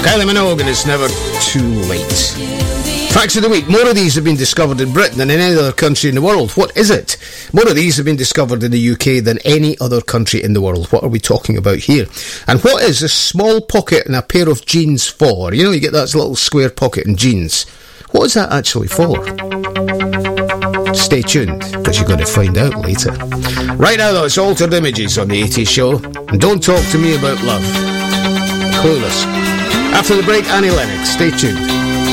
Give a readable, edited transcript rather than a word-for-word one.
Kylie Minogue, and it's never too late. Facts of the week. More of these have been discovered in Britain than in any other country in the world. What is it? More of these have been discovered in the UK than any other country in the world. What are we talking about here? And what is a small pocket in a pair of jeans for? You know, you get that little square pocket in jeans. What is that actually for? Stay tuned, because you're going to find out later. Right now, though, it's Altered Images on the 80s Show. And don't talk to me about love. Clueless. After the break, Annie Lennox. Stay tuned.